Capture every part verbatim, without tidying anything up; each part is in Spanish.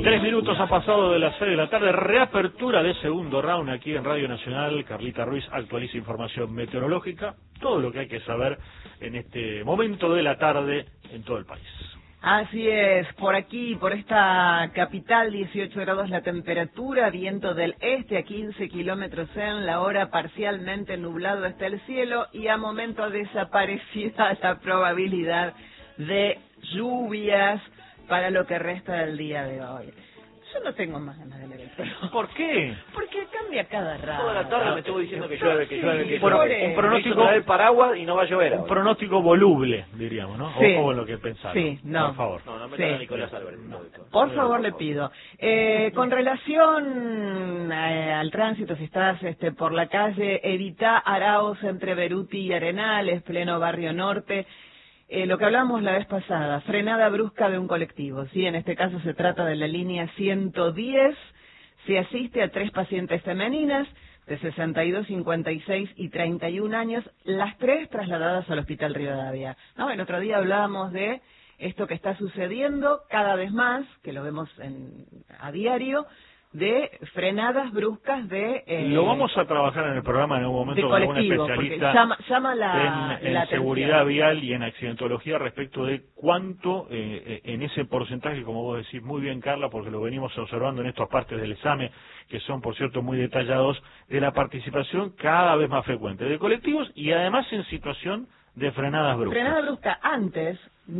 Tres minutos ha pasado de las seis de la tarde, reapertura de segundo round aquí en Radio Nacional. Carlita Ruiz actualiza información meteorológica, todo lo que hay que saber en este momento de la tarde en todo el país. Así es, por aquí, por esta capital, dieciocho grados la temperatura, viento del este a quince kilómetros en la hora, parcialmente nublado está el cielo y a momento desaparecida la probabilidad de lluvias para lo que resta del día de hoy. Yo no tengo más ganas de leer el pronóstico. ¿Por qué? Porque cambia cada rato. Toda la tarde me estuvo diciendo que llueve, que llueve, que Bueno, llueve. un pronóstico traer paraguas y no va a llover. Un ahora. pronóstico voluble, diríamos, ¿no? Sí. Ojo con lo que pensaron. Sí, no. Por favor. No, no me Sí. a Nicolás Álvarez. No. Por favor, le pido. Eh, con relación eh, al tránsito, si estás este, por la calle, evita Arauz entre Beruti y Arenales, pleno barrio norte. Eh, lo que hablamos la vez pasada, frenada brusca de un colectivo, ¿sí? En este caso se trata de la línea ciento diez, se asiste a tres pacientes femeninas de sesenta y dos, cincuenta y seis y treinta y un años, las tres trasladadas al Hospital Rivadavia. No, el otro día hablábamos de esto que está sucediendo cada vez más, que lo vemos en, a diario, de frenadas bruscas de... Eh, Lo vamos a trabajar en el programa en algún momento con algún especialista llama, llama la, en, en la seguridad vial y en accidentología respecto de cuánto eh, en ese porcentaje, como vos decís muy bien, Carla, porque lo venimos observando en estas partes del examen, que son, por cierto, muy detallados, de la participación cada vez más frecuente de colectivos y además en situación de frenadas bruscas. Frenada brusca antes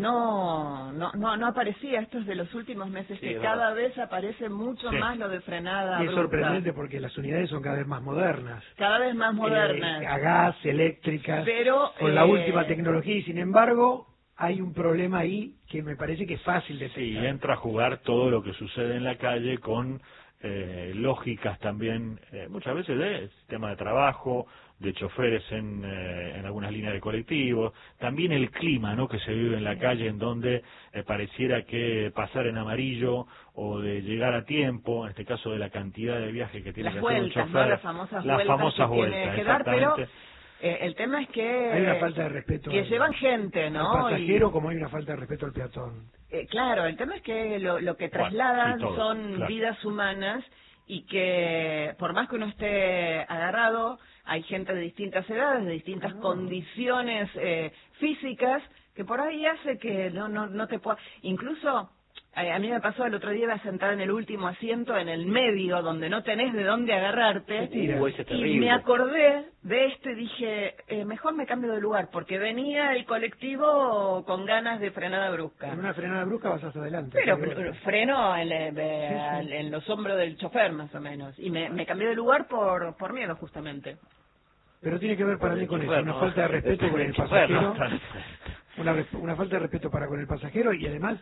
no no no no aparecía, esto es de los últimos meses, Sí, que es cada verdad. vez aparece mucho Sí. más lo de frenada Y es brusca. sorprendente porque las unidades son cada vez más modernas. Cada vez más modernas. Eh, a gas, eléctricas, Pero, con la eh, última tecnología. Y sin embargo, hay un problema ahí que me parece que es fácil de Sí, detectar. entra a jugar todo lo que sucede en la calle con eh, lógicas también, eh, muchas veces de sistema de trabajo, de choferes en, eh, en algunas líneas de colectivos, también el clima, ¿no?, que se vive en la calle, en donde eh, pareciera que pasar en amarillo o de llegar a tiempo, en este caso de la cantidad de viajes que tiene las que hacer un vueltas, chofer, ¿no? Las famosas las vueltas famosas que vueltas, tiene que dar, pero exactamente. eh, el tema es que Hay una falta de respeto que al, llevan gente, al ¿no? pasajero, Y- como hay una falta de respeto al peatón. Eh, claro, el tema es que lo, lo que Bueno, trasladan sí, todo, son claro. vidas humanas y que por más que uno esté agarrado, hay gente de distintas edades, de distintas Ah. condiciones eh, físicas, que por ahí hace que no no no te pueda... Incluso eh, a mí me pasó el otro día, iba sentada en el último asiento, en el medio, donde no tenés de dónde agarrarte, Se tira. Uh, ese es y terrible. me acordé de esto y dije, eh, mejor me cambio de lugar, porque venía el colectivo con ganas de frenada brusca. En una frenada brusca vas hacia adelante. Pero pero bueno. fr- freno en, eh, Sí, sí. al- en los hombros del chofer, más o menos. Y me, me cambié de lugar por, por miedo, justamente. Pero tiene que ver para Por mí el con chofer, eso, una ¿no? falta de respeto con el El chofer, ¿no? pasajero, una, res- una falta de respeto para con el pasajero y además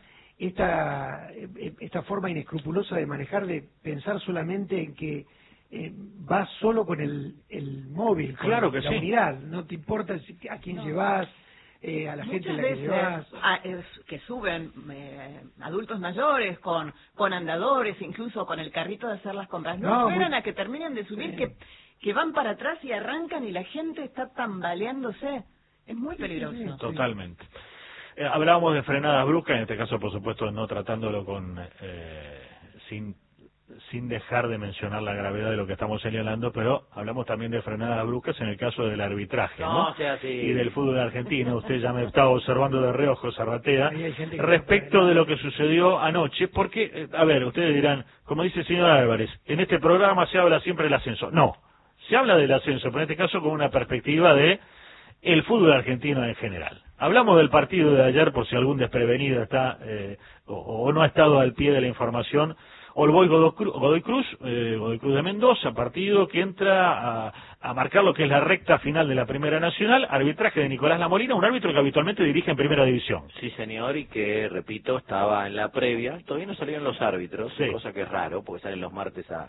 esta eh, esta forma inescrupulosa de manejar, de pensar solamente en que eh, vas solo con el, el móvil, con Claro que la sí. unidad, no te importa si- a quién No. llevas, eh, a la gente a Muchas la que veces llevas. ah, es que suben eh, adultos mayores con, con andadores, incluso con el carrito de hacer las compras. No, No, esperan muy- a que terminen de subir, Sí. que, que van para atrás y arrancan y la gente está tambaleándose. Es muy peligroso. sí. Totalmente. Eh, hablábamos de frenadas bruscas, en este caso, por supuesto, no tratándolo con eh, sin sin dejar de mencionar la gravedad de lo que estamos señalando, pero hablamos también de frenadas bruscas en el caso del arbitraje, ¿no? No, sea así. Y del fútbol argentino. Usted ya me estaba observando de reojo, Zarratea, Ahí hay gente que respecto está de lo que sucedió anoche, porque, eh, a ver, ustedes dirán, como dice el señor Álvarez, en este programa se habla siempre del ascenso. No, se habla del ascenso, pero en este caso con una perspectiva de el fútbol argentino en general. Hablamos del partido de ayer, por si algún desprevenido está eh, o, o no ha estado al pie de la información. Olboy Godoy Cruz, Godoy Cruz, eh, Godoy Cruz de Mendoza, partido que entra a, a marcar lo que es la recta final de la Primera Nacional, arbitraje de Nicolás Lamolina, un árbitro que habitualmente dirige en Primera División. Sí, señor, y que, repito, estaba en la previa. Todavía no salieron los árbitros, Sí. cosa que es raro, porque salen los martes a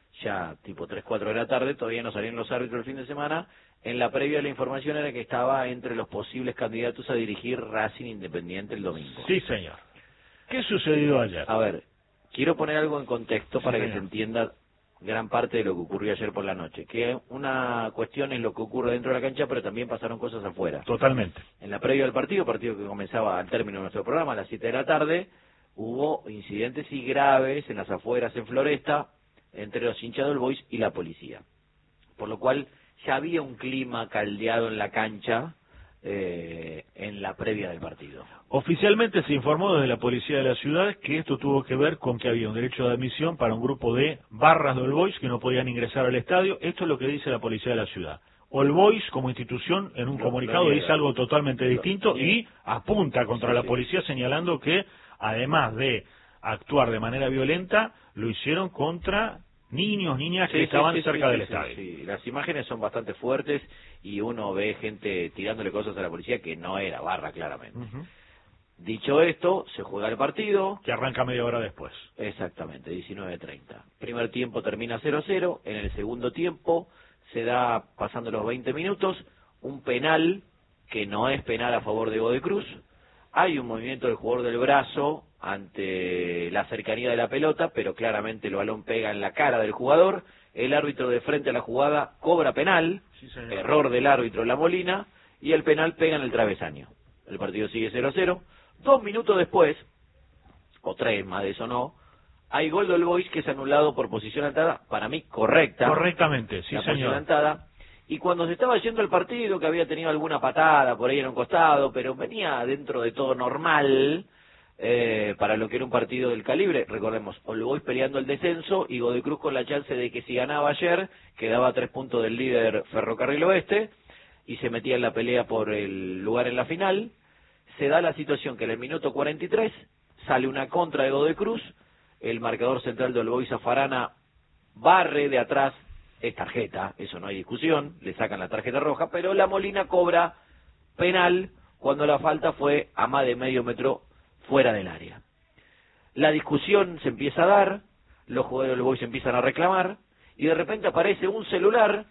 ya tipo tres, cuatro de la tarde. Todavía no salieron los árbitros el fin de semana. En la previa la información era que estaba entre los posibles candidatos a dirigir Racing Independiente el domingo. Sí, señor. ¿Qué sucedió ayer? A ver, quiero poner algo en contexto Sí, para que señor. se entienda gran parte de lo que ocurrió ayer por la noche. Que una cuestión es lo que ocurre dentro de la cancha, pero también pasaron cosas afuera. Totalmente. En la previa del partido, partido que comenzaba al término de nuestro programa a las siete de la tarde, hubo incidentes y graves en las afueras en Floresta entre los hinchas del Boys y la policía. Por lo cual ya había un clima caldeado en la cancha eh, en la previa del partido. Oficialmente se informó desde la policía de la ciudad que esto tuvo que ver con que había un derecho de admisión para un grupo de barras de All Boys que no podían ingresar al estadio. Esto es lo que dice la policía de la ciudad. All Boys como institución en un Lo, comunicado lo dice algo totalmente distinto lo, y apunta contra sí, la sí. policía señalando que además de actuar de manera violenta, lo hicieron contra niños, niñas que Sí, estaban sí, sí, cerca sí, del sí, estadio. sí, sí. Las imágenes son bastante fuertes y uno ve gente tirándole cosas a la policía que no era barra, claramente. Uh-huh. Dicho esto, se juega el partido. Que arranca media hora después. Exactamente, diecinueve treinta. Primer tiempo termina cero a cero. En el segundo tiempo se da, pasando los veinte minutos, un penal que no es penal a favor de Godoy Cruz. Hay un movimiento del jugador del brazo ante la cercanía de la pelota, pero claramente el balón pega en la cara del jugador. El árbitro de frente a la jugada cobra penal, Sí, señor. error del árbitro La Molina, y el penal pega en el travesaño. El partido sigue cero a cero. Dos minutos después, o tres más de eso no, hay gol del Boys que es anulado por posición atada, para mí correcta. Correctamente, sí, la posición señor. atada. Y cuando se estaba yendo el partido, que había tenido alguna patada por ahí en un costado, pero venía dentro de todo normal, eh, para lo que era un partido del calibre, recordemos, All Boys peleando el descenso y Godoy Cruz con la chance de que si ganaba ayer, quedaba a tres puntos del líder Ferrocarril Oeste, y se metía en la pelea por el lugar en la final. Se da la situación que en el minuto cuarenta y tres sale una contra de Godoy Cruz, el marcador central de All Boys Zafarana barre de atrás, es tarjeta, eso no hay discusión, le sacan la tarjeta roja, pero La Molina cobra penal cuando la falta fue a más de medio metro fuera del área. La discusión se empieza a dar, los jugadores del Boys empiezan a reclamar, y de repente aparece un celular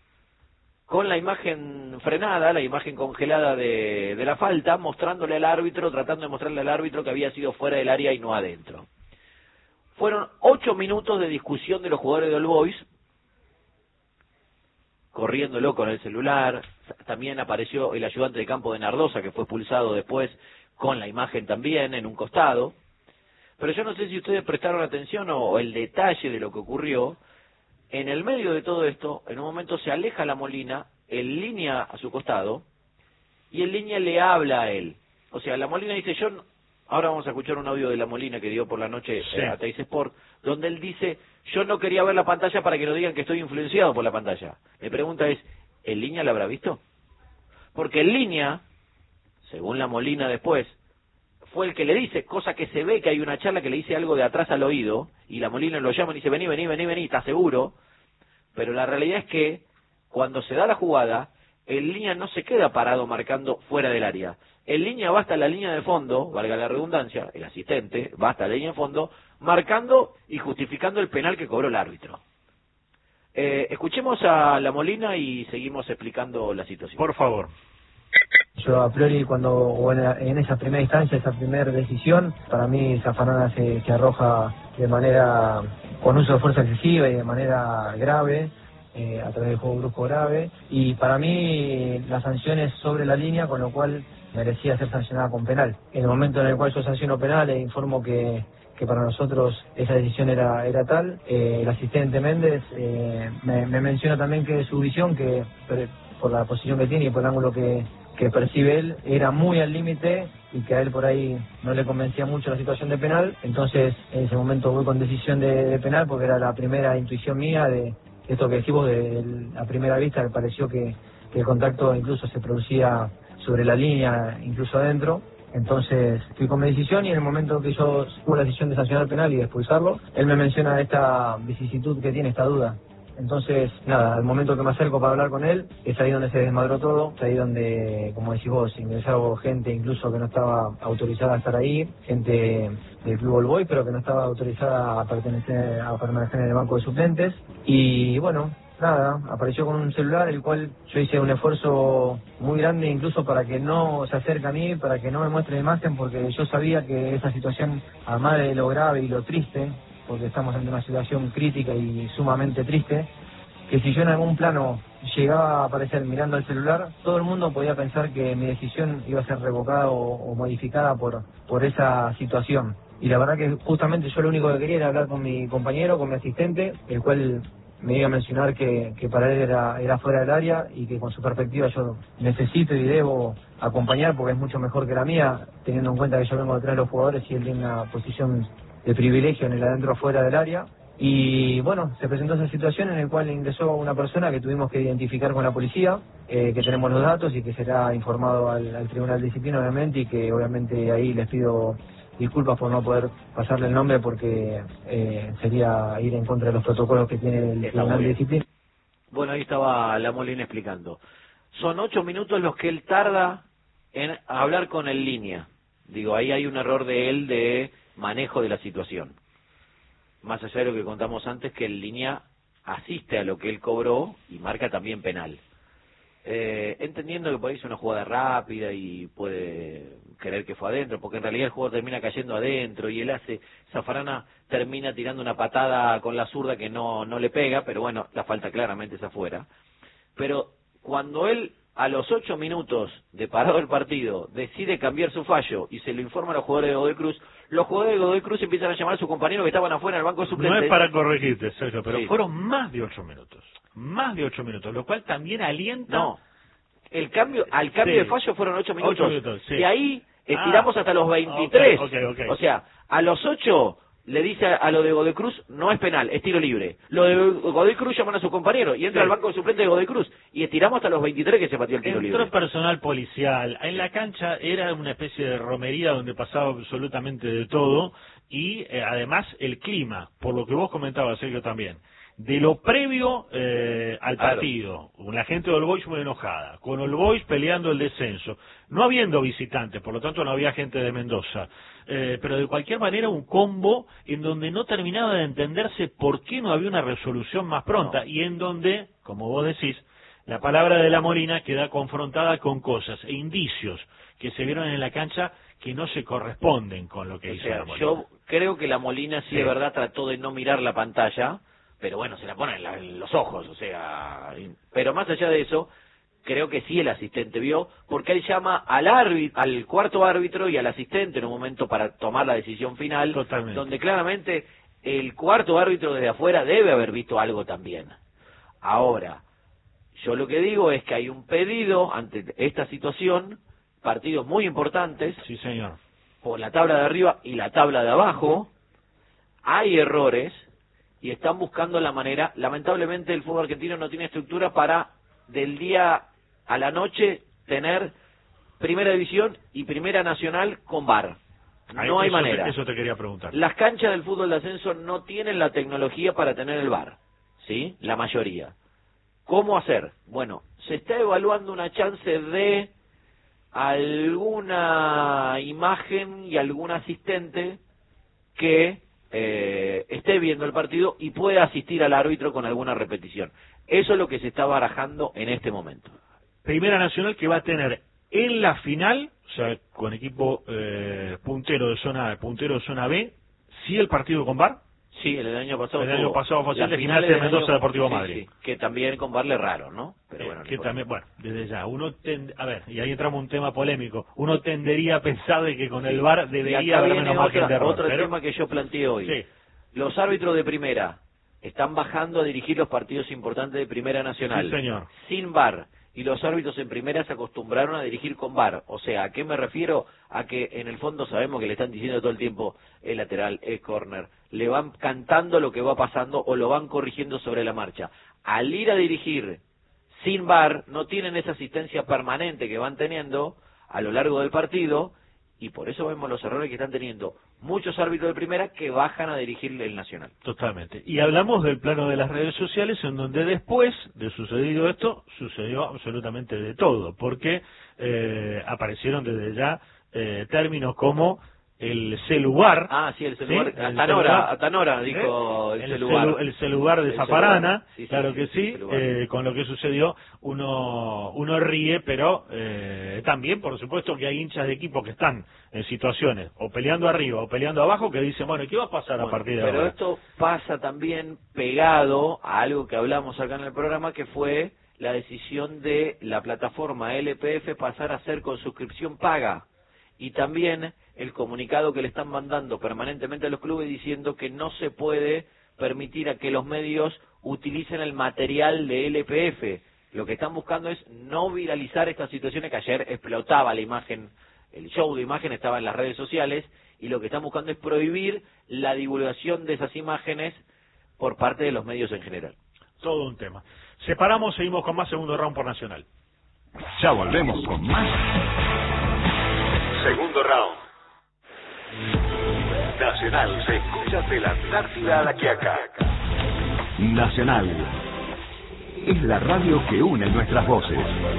con la imagen frenada, la imagen congelada de, de la falta, mostrándole al árbitro, tratando de mostrarle al árbitro que había sido fuera del área y no adentro. Fueron ocho minutos de discusión de los jugadores del Boys, corriéndolo con el celular. También apareció el ayudante de campo de Nardosa, que fue expulsado después, con la imagen también en un costado. Pero yo no sé si ustedes prestaron atención o, o el detalle de lo que ocurrió. En el medio de todo esto, en un momento se aleja La Molina, en línea a su costado, y en línea le habla a él. O sea, La Molina dice, yo, no... ahora vamos a escuchar un audio de La Molina que dio por la noche sí. eh, a Teis Sport, donde él dice, yo no quería ver la pantalla para que no digan que estoy influenciado por la pantalla. Mi pregunta es, ¿en línea la habrá visto? Porque en línea, según La Molina después, fue el que le dice, cosa que se ve que hay una charla que le dice algo de atrás al oído, y La Molina lo llama y dice, vení, vení, vení, vení, ¿estás seguro? Pero la realidad es que, cuando se da la jugada, en línea no se queda parado marcando fuera del área. En línea va hasta la línea de fondo, valga la redundancia, el asistente va hasta la línea de fondo, marcando y justificando el penal que cobró el árbitro. Eh, escuchemos a La Molina y seguimos explicando la situación. Por favor. Yo a priori cuando o en, en esa primera instancia, esa primera decisión, para mí Zafarana se, se arroja de manera con uso de fuerza excesiva y de manera grave, eh, a través del juego brusco grave, y para mí la sanción es sobre la línea, con lo cual merecía ser sancionada con penal. En el momento en el cual yo sanciono penal, le informo que que para nosotros esa decisión era era tal. Eh, el asistente Méndez eh, me, me menciona también que su visión, que por la posición que tiene y por el ángulo que que percibe él, era muy al límite y que a él por ahí no le convencía mucho la situación de penal. Entonces en ese momento voy con decisión de, de penal, porque era la primera intuición mía de esto que decimos de, de la primera vista. Me pareció que, que el contacto incluso se producía sobre la línea, incluso adentro. Entonces fui con mi decisión, y en el momento que yo tuve la decisión de sancionar penal y de expulsarlo, él me menciona esta vicisitud que tiene, esta duda. Entonces, nada, al momento que me acerco para hablar con él, es ahí donde se desmadró todo, es ahí donde, como decís vos, ingresaron gente incluso que no estaba autorizada a estar ahí, gente del Club All Boys, pero que no estaba autorizada a pertenecer, a permanecer en el banco de suplentes. Y bueno, nada, apareció con un celular, el cual yo hice un esfuerzo muy grande incluso para que no se acerque a mí, para que no me muestre la imagen, porque yo sabía que esa situación, además de lo grave y lo triste, porque estamos ante una situación crítica y sumamente triste, que si yo en algún plano llegaba a aparecer mirando el celular, todo el mundo podía pensar que mi decisión iba a ser revocada o, o modificada por, por esa situación. Y la verdad que justamente yo lo único que quería era hablar con mi compañero, con mi asistente, el cual me iba a mencionar que, que para él era, era fuera del área y que con su perspectiva yo necesito y debo acompañar porque es mucho mejor que la mía, teniendo en cuenta que yo vengo detrás de los jugadores y él tiene una posición de privilegio en el adentro fuera del área. Y bueno, se presentó esa situación en la cual ingresó una persona que tuvimos que identificar con la policía, eh, que tenemos los datos y que será informado al, al Tribunal de Disciplina obviamente, y que obviamente ahí les pido disculpas por no poder pasarle el nombre porque eh, sería ir en contra de los protocolos que tiene el Está Tribunal muy de bien. Disciplina. Bueno, ahí estaba la Molina explicando. Son ocho minutos los que él tarda en hablar con el línea. Digo, ahí hay un error de él de manejo de la situación. Más allá de lo que contamos antes, que el línea asiste a lo que él cobró y marca también penal. Eh, entendiendo que por ahí es una jugada rápida y puede creer que fue adentro, porque en realidad el jugador termina cayendo adentro y él hace, Zaffarana termina tirando una patada con la zurda que no, no le pega, pero bueno, la falta claramente es afuera. Pero cuando él a los ocho minutos de parado el partido decide cambiar su fallo y se lo informa a los jugadores de Godoy Cruz, los jugadores de Godoy Cruz empiezan a llamar a sus compañeros que estaban afuera en el banco de suplentes. No es para corregirte, Sergio, pero Sí. fueron más de ocho minutos. Más de ocho minutos, lo cual también alienta... No, el cambio, al cambio Sí. de fallo fueron ocho minutos. Ocho minutos, sí. De ahí estiramos Ah, hasta los veintitrés. ok, ok, ok. O sea, a los ocho le dice a, a lo de Godoy Cruz, no es penal, es tiro libre. Lo de Godoy Cruz llaman a su compañero y entra Sí. al banco de suplentes de Godoy Cruz. Y estiramos hasta los veintitrés que se pateó el tiro Entró libre. personal policial. En la cancha era una especie de romería donde pasaba absolutamente de todo y eh, además el clima, por lo que vos comentabas, Sergio, también. De lo previo eh, al Claro. partido, la gente de All Boys muy enojada, con All Boys peleando el descenso, no habiendo visitantes, por lo tanto no había gente de Mendoza, eh, pero de cualquier manera un combo en donde no terminaba de entenderse por qué no había una resolución más pronta No. y en donde, como vos decís, la palabra de la Molina queda confrontada con cosas e indicios que se vieron en la cancha que no se corresponden con lo que O hizo sea, la Molina. yo creo que la Molina sí, Sí. de verdad trató de no mirar la pantalla, pero bueno, se la pone en, la- en los ojos, o sea, y- pero más allá de eso, creo que sí el asistente vio, porque él llama al árbitro, al cuarto árbitro y al asistente en un momento para tomar la decisión final, Totalmente. donde claramente el cuarto árbitro desde afuera debe haber visto algo también. Ahora, yo lo que digo es que hay un pedido ante esta situación, partidos muy importantes, Sí, señor. por la tabla de arriba y la tabla de abajo, hay errores y están buscando la manera. Lamentablemente el fútbol argentino no tiene estructura para del día a la noche tener primera división y primera nacional con V A R. Ahí, No hay eso te- manera. eso te quería preguntar. Las canchas del fútbol de ascenso no tienen la tecnología para tener el V A R, ¿sí? La mayoría. ¿Cómo hacer? Bueno, se está evaluando una chance de alguna imagen y algún asistente que eh, esté viendo el partido y pueda asistir al árbitro con alguna repetición. Eso es lo que se está barajando en este momento. Primera Nacional que va a tener en la final, o sea, con equipo eh, puntero de zona A, puntero de zona B, sí el partido con V A R. Sí, el año pasado El año tuvo pasado fue así, las de finales Gimnasia del Mendoza año- Deportivo sí, Madrid. sí, que también con V A R le raro, ¿no? Pero Eh, bueno, no que importa. también, bueno, desde ya, uno tend- a ver, y ahí entramos en un tema polémico, uno tendería a pensar de que con el V A R Y debería acá haber viene menos margen otra- de error. otro pero- tema que yo planteé hoy. Sí. Los árbitros de primera están bajando a dirigir los partidos importantes de Primera Nacional. Sí, señor. Sin V A R. Y los árbitros en primera se acostumbraron a dirigir con V A R. O sea, ¿a qué me refiero? A que en el fondo sabemos que le están diciendo todo el tiempo el lateral, el córner. Le van cantando lo que va pasando o lo van corrigiendo sobre la marcha. Al ir a dirigir sin V A R, no tienen esa asistencia permanente que van teniendo a lo largo del partido. Y por eso vemos los errores que están teniendo muchos árbitros de primera que bajan a dirigir el Nacional. Totalmente. Y hablamos del plano de las redes sociales, en donde después de sucedido esto, sucedió absolutamente de todo, porque eh, aparecieron desde ya eh, términos como el celular. Ah, sí, el celular. ¿sí? Atanora, Atanora dijo el, el celular. Celu, el celular de el Zaparana, sí, sí, claro sí, que sí, eh, con lo que sucedió uno uno ríe, pero eh, también, por supuesto, que hay hinchas de equipo que están en situaciones, o peleando arriba o peleando abajo, que dicen, bueno, ¿qué va a pasar bueno, a partir de pero ahora? Pero esto pasa también pegado a algo que hablamos acá en el programa, que fue la decisión de la plataforma L P F pasar a ser con suscripción paga, y también el comunicado que le están mandando permanentemente a los clubes diciendo que no se puede permitir a que los medios utilicen el material de L P F. Lo que están buscando es no viralizar estas situaciones, que ayer explotaba la imagen, el show de imagen estaba en las redes sociales, y lo que están buscando es prohibir la divulgación de esas imágenes por parte de los medios en general. Todo un tema. Separamos, seguimos con más segundo round por Nacional. Ya volvemos con más. Segundo round. Nacional se escucha de la Antártida a la Quiaca. Nacional es la radio que une nuestras voces.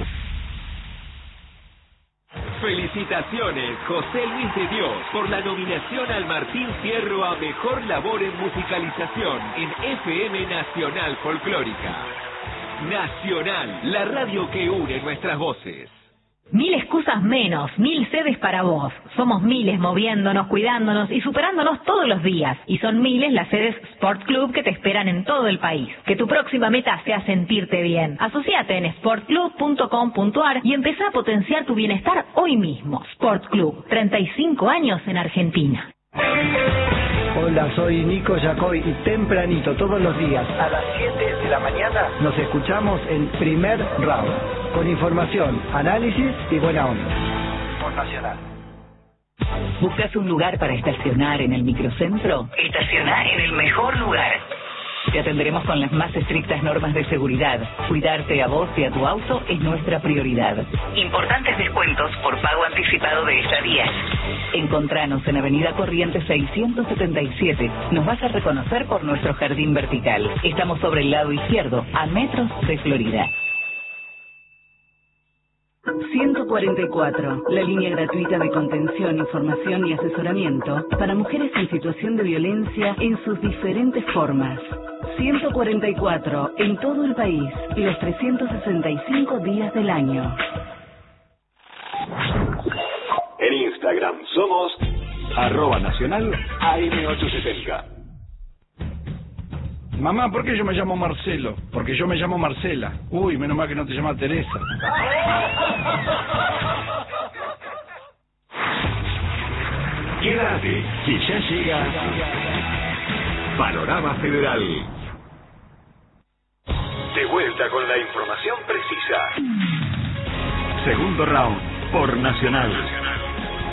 Felicitaciones, José Luis de Dios, por la nominación al Martín Fierro a Mejor Labor en Musicalización en F M Nacional Folclórica. Nacional, la radio que une nuestras voces. Mil excusas menos, mil sedes para vos. Somos miles moviéndonos, cuidándonos y superándonos todos los días. Y son miles las sedes Sport Club que te esperan en todo el país. Que tu próxima meta sea sentirte bien. Asociate en sport club punto com punto a r y empezá a potenciar tu bienestar hoy mismo. Sport Club, treinta y cinco años en Argentina. Hola, soy Nico Yacoy y tempranito todos los días a las siete de la mañana nos escuchamos en Primer Round, con información, análisis y buena onda. Por Nacional. ¿Buscas un lugar para estacionar en el microcentro? Estaciona en el mejor lugar. Te atenderemos con las más estrictas normas de seguridad. Cuidarte a vos y a tu auto es nuestra prioridad. Importantes descuentos por pago anticipado de estadías. Encontranos en Avenida Corrientes seiscientos setenta y siete. Nos vas a reconocer por nuestro jardín vertical. Estamos sobre el lado izquierdo, a metros de Florida. ciento cuarenta y cuatro, la línea gratuita de contención, información y asesoramiento para mujeres en situación de violencia en sus diferentes formas. ciento cuarenta y cuatro, en todo el país, los trescientos sesenta y cinco días del año. En Instagram somos arroba nacional A M ochocientos setenta. Mamá, ¿por qué yo me llamo Marcelo? Porque yo me llamo Marcela. Uy, menos mal que no te llamas Teresa. Quédate, que ya llega Panorama Federal. De vuelta con la información precisa. Segundo round por Nacional.